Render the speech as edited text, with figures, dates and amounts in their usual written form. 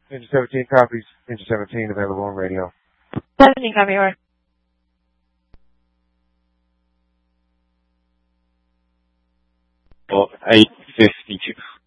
Ninja 17 copies. Ninja 17 available on radio. 17 copy, over. 852.